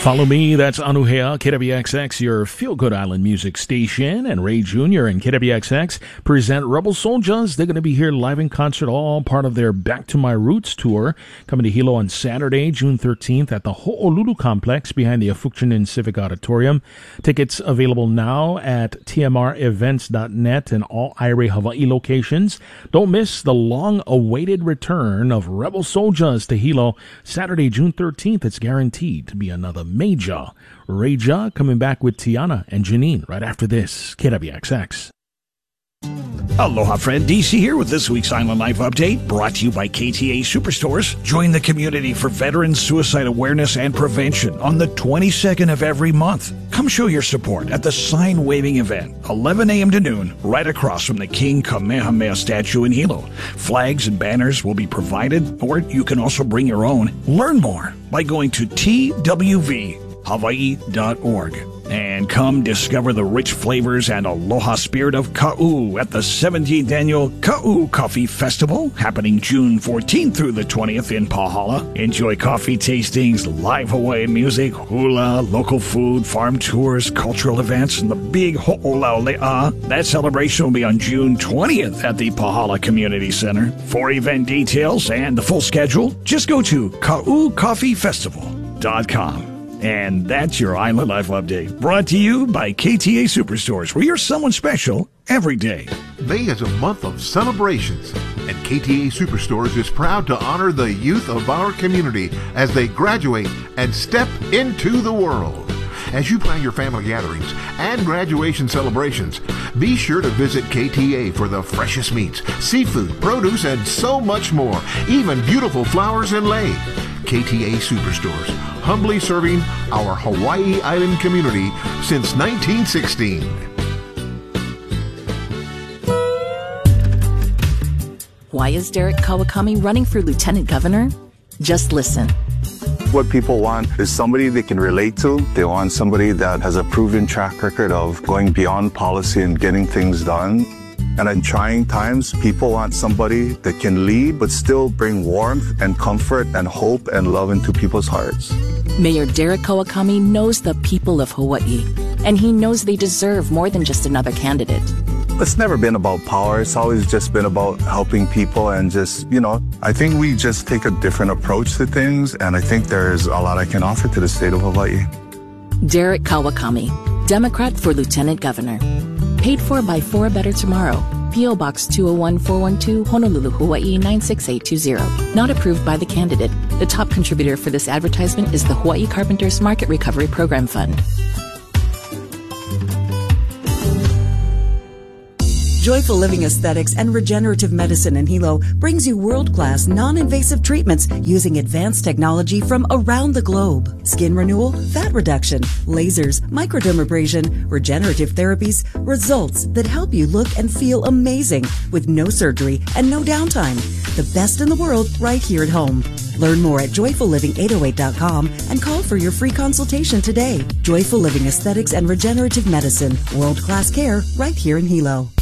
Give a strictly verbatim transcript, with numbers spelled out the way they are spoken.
Follow me, that's Anuhea, K W X X, your feel-good island music station, and Ray Junior and K W X X present Rebel Soldiers. They're going to be here live in concert, all part of their Back to My Roots tour, coming to Hilo on Saturday, June thirteenth at the Ho'olulu Complex behind the Afukchinen Civic Auditorium. Tickets available now at T M R events dot net and all Aire Hawaii locations. Don't miss the long-awaited return of Rebel Soldiers to Hilo, Saturday, June thirteenth. It's guaranteed to be another major. Reja coming back with Tiana and Janine right after this. K W X X. Aloha, friend. D C here with this week's Island Life Update, brought to you by K T A Superstores. Join the community for Veterans Suicide Awareness and Prevention on the twenty-second of every month. Come show your support at the sign-waving event, eleven a.m. to noon, right across from the King Kamehameha statue in Hilo. Flags and banners will be provided, or you can also bring your own. Learn more by going to T W V Hawaii dot org. And come discover the rich flavors and aloha spirit of Ka'u at the seventeenth Annual Ka'u Coffee Festival, happening June fourteenth through the twentieth in Pahala. Enjoy coffee tastings, live Hawaiian music, hula, local food, farm tours, cultural events, and the big Ho'olaule'a. That celebration will be on June twentieth at the Pahala Community Center. For event details and the full schedule, just go to ka'u coffee festival dot com. And that's your Island Life Update, brought to you by K T A Superstores, where you're someone special every day. May is a month of celebrations, and K T A Superstores is proud to honor the youth of our community as they graduate and step into the world. As you plan your family gatherings and graduation celebrations, be sure to visit K T A for the freshest meats, seafood, produce, and so much more, even beautiful flowers inlaid. K T A Superstores, humbly serving our Hawaii Island community since nineteen sixteen. Why is Derek Kawakami running for lieutenant governor? Just listen. What people want is somebody they can relate to. They want somebody that has a proven track record of going beyond policy and getting things done. And in trying times, people want somebody that can lead but still bring warmth and comfort and hope and love into people's hearts. Mayor Derek Kawakami knows the people of Hawaii, and he knows they deserve more than just another candidate. It's never been about power. It's always just been about helping people and just, you know, I think we just take a different approach to things, and I think there's a lot I can offer to the state of Hawaii. Derek Kawakami, Democrat for Lieutenant Governor. Paid for by For a Better Tomorrow. P O Box two oh one four one two, Honolulu, Hawaii nine six eight two zero. Not approved by the candidate. The top contributor for this advertisement is the Hawaii Carpenters Market Recovery Program Fund. Joyful Living Aesthetics and Regenerative Medicine in Hilo brings you world-class, non-invasive treatments using advanced technology from around the globe. Skin renewal, fat reduction, lasers, microdermabrasion, regenerative therapies, results that help you look and feel amazing with no surgery and no downtime. The best in the world right here at home. Learn more at joyful living eight oh eight dot com and call for your free consultation today. Joyful Living Aesthetics and Regenerative Medicine, world-class care right here in Hilo.